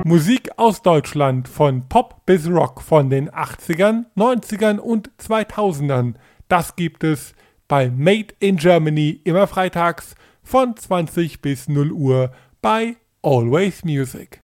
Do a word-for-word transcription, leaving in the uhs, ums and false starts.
Musik aus Deutschland von Pop bis Rock von den achtzigern, neunzigern und zweitausendern. Das gibt es bei Made in Germany immer freitags von zwanzig bis null Uhr bei Always Music.